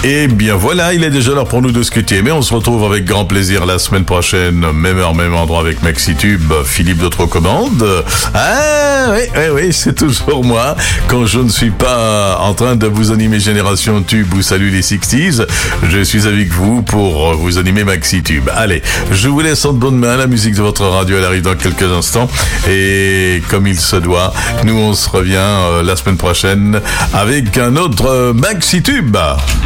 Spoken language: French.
Et bien voilà, il est déjà l'heure pour nous de se quitter, mais on se retrouve avec grand plaisir la semaine prochaine, même heure, même endroit avec MaxiTube, Philippe d'autres commandes. Ah oui, c'est toujours moi. Quand je ne suis pas en train de vous animer Génération Tube ou Salut les 60s, je suis avec vous pour vous animer MaxiTube. Allez, je vous laisse en bonne main, la musique de votre radio, elle arrive dans quelques instants. Et comme il se doit, nous on se revient la semaine prochaine avec un autre MaxiTube.